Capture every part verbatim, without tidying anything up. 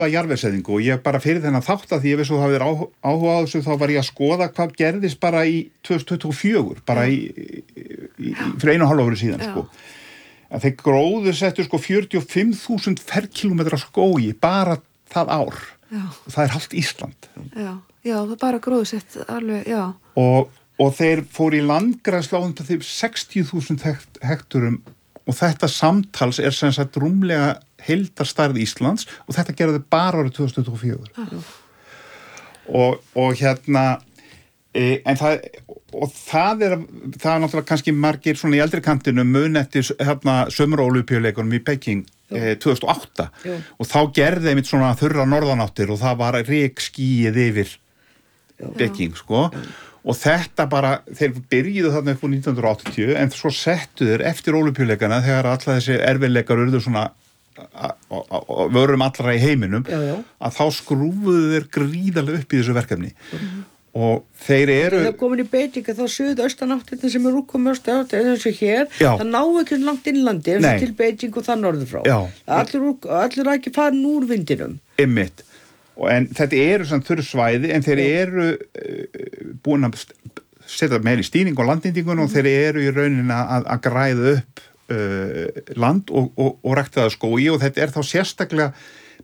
jarðvegseyðingu og ég bara fyrir þennan þátt að því ég veist þú hafðir áhuga á þessu þá var ég að skoða hvað gerðist bara í tvö þúsund tuttugu og fjögur bara í, í, í fyrir einu og hálfu ári síðan Já. Sko að þeir gróðu settu sko fjörutíu og fimm þúsund ferkílómetra skógi bara það ár Já. Og það er halvt Ísland Já, já það er bara gróðu sett alveg, já og, og þeir fóru í landgræðslu á þeim sextíu þúsund hekt, hekturum og þetta samtals er sem sagt rúmlega heildarstærð Íslands og þetta gerðu bara árið tvö þúsund tuttugu og fjögur ah. og, og hérna e, en það og það er, það er náttúrulega kannski margir svona í eldri kantinu mun eftir hérna sömur-ólympíuleikunum í Peking e, tvö þúsund og átta Jú. Og þá gerði einmitt svona þurra norðanáttir og það var rykskýið yfir Jú. Peking sko Jú. Og þetta bara, þeir byrjuðu þarna upp á nítján hundruð og áttatíu en svo settu þeir eftir ólympíuleikana þegar alla þessi erfiðleikar urðu svona og vörum allra í heiminum já, já. Að þá skrúfuðu þeir gríðarlega upp í þessu verkefni mm-hmm. og þeir eru það komin í beitinga þá suðaustanáttirna sem er útkomið á stað eins og hér, já. Það ná ekki langt innlandi eins og til Beiting og það norður frá allir, allir ekki farin úr vindinum einmitt og en þetta eru svona þurr svæði en þeir eru uh, búin að setja meiri stýring á landnýtingun mm. og þeir eru í rauninni að, að græða upp uh, land og, og, og ræktaða skógi og þetta er þá sérstaklega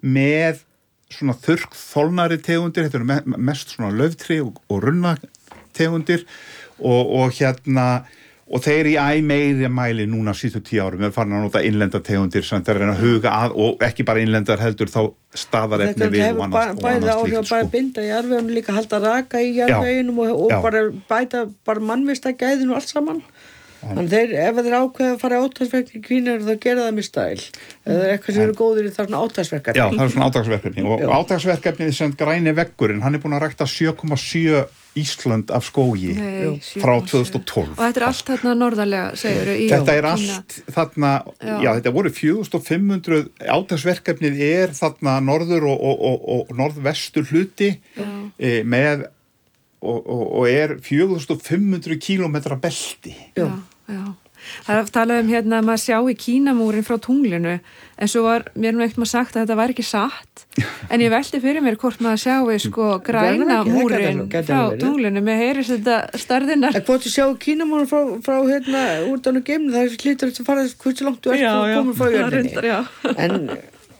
með svona þurrkþolnari tegundir, þetta eru me- mest svona lauftré og, og runnategundir og, og hérna og þeir í æ meiri mæli núna síðustu tíu árum er farin að nota innlendar tegundir sem þeir reyna að huga að og ekki bara innlendar heldur þá staðarefni við og annars, og annars slíkt sko. Bæði binda í jarðveginum líka halda raka í jarðveginum og, og bara bæta bara mannvista gæðin og allt saman þannig þeir, ef þeir ákveða að fara átagsverkefni í Kvínar þá gera það með stæl eða eitthvað sem eru góðir í það svona átagsverkefni Já, það er svona átagsverkefni og átagsverkefni sem græni veggurinn, hann er búin að rækta sjö komma sjö Ísland af skógi Nei, frá tvö þúsund og tólf og þetta er allt þarna norðarlega segir í þetta er allt þarna já. Já, þetta voru fjögur þúsund fimm hundruð átagsverkefnið er þarna norður og, og, og, og norðvestur hluti e, með og, og, og er fjögur þúsund fimm hundruð kílómetra belti já, já Það er að tala um hérna að maður sjá í Kínamúrin frá tunglinu en svo var mér nú ekkert maður sagt að þetta var ekki satt en ég velti fyrir mér hvort maður sjá sko græna múrin frá tunglinu með heyrist þetta stærðinnar En hvort þú sjá Kínamúrin frá, frá hérna úr þannig geimni það er slítur að fara hversu langt þú ert og komur frá jörðinni En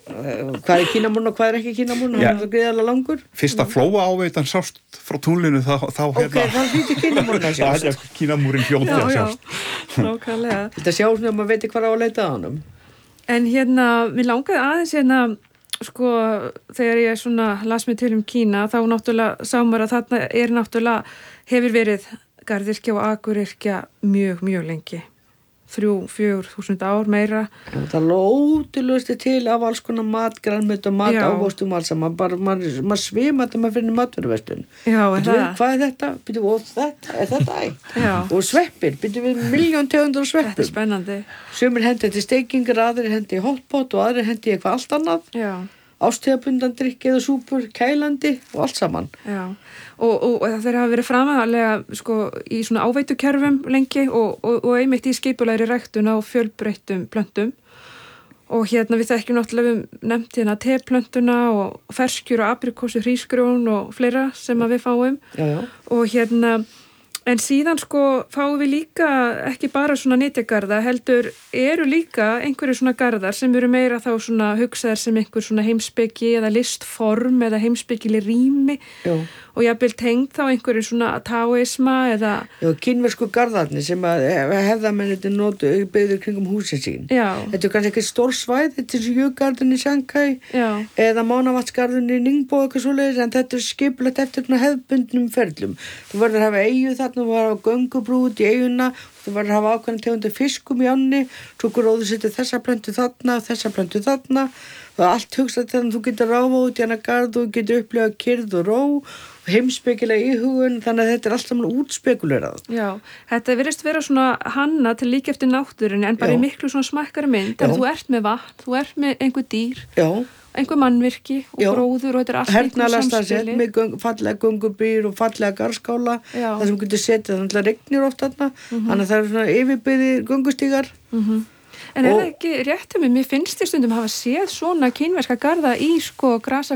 hvað er Kínamúrin og hvað er ekki Kínamúrin hann er það greiðarlega langur Fyrsta flóa áveitan sást frá tunglinu þá, þá Ok, þá hlýtur Kínamúrin að sjást Það er Kínamúrin hljóti að sjást Nákvæmlega Þetta sjá svona að maður veit hvað á að leita að honum En hérna, mér langaði aðeins hérna sko, þegar ég svona las mig til um Kína þá náttúrulega sá maður að þarna er náttúrulega hefur verið garðyrkja og akuryrkja mjög, mjög lengi þrjú, fjögur þúsund ár meira það lótilusti til af alls konar mat, grænmeti og mat ávöxtum alls að maður mað, mað svima þetta maður fyrir matvöruverslun hvað er þetta? Býtum við, og þetta, er þetta æ? Og sveppir, býtum við miljón tegundur af sveppum þetta er spennandi sumir hendi til steikingar, aðrir hendi í hotpot og aðrir hendi í eitthvað allt annað já ástíðabundan drykki eða súpur, kælandi og allt saman. Já, og, og, og þeir hafa verið framalega sko, í svona áveitukerfum lengi og, og, og einmitt í skipulegri ræktun á fjölbreyttum plöntum og hérna við þekkjum náttúrulega við nefnt hérna teplöntuna og ferskjur og aprikósu, hrísgrjón og fleira sem að við fáum já, já. Og hérna en síðan sko fáum við líka ekki bara svona nytjagarða, heldur eru líka einhverju svona garðar sem eru meira þá svona hugsaðar sem einhver svona heimspeki eða listform eða heimspekileg rými Já. Og jafnvel tengd þá einhverju svona taoisma eða Já, kínversku garðarnir sem að hefðamennir notu byggður kringum húsin sín. Já. Þetta er kannski ekki stór svæði, þetta er Jögarðin í Shanghai Já. Eða Mánavatsgarðin í Ningbo eitthvað svoleiðis en þetta er skipulagt eftir hefðbundnum ferlum. Þú verður að hafa eyju þarna, þú verður að hafa göngubrú út í eyjuna, þú verður að hafa ákveðna tegundir fiskum í ánni, svo gróðu setja þessa plöntu þarna, þessa plöntu þarna. Það er allt hugsað þegar þú getur ráfa út í hana garð, þú getur upplifað kyrrð og ró og heimspekilega íhugun, þannig að þetta er allt saman útspekulerað. Já, þetta virðist vera svona hanna til líka eftir náttúrunni en bara Já. Í miklu svona smakkari mynd, en þú ert með vatn, þú ert með einhver dýr, Já. Einhver mannvirki og Já. Gróður og þetta er allt einhver samspili. Með göng, fallega göngubýr og fallega garskála, það sem getur setið, þannig að regnir oft þarna, mm-hmm. þannig að það er svona yfirbyggðir göngustígar. Mhm. En er Og- það ekki rétt um mig, mér finnst þér stundum hafa séð svona kínverska garða í sko